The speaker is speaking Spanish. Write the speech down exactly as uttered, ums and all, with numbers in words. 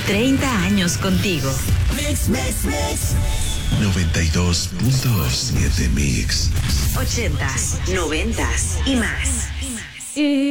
treinta años contigo. Mix, mix, mix. noventa y dos punto siete Mix. Ochentas, noventas y más. Y